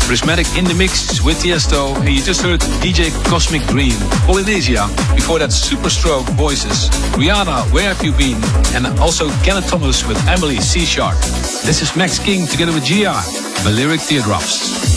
Prismatic in the mix with Tiesto, and you just heard DJ Cosmic Green, Polynesia. Before that, Superstroke Voices, Rihanna, Where Have You Been, and also Kenneth Thomas with Emily C. Shark. This is Max King together with GR, Lyric Teardrops.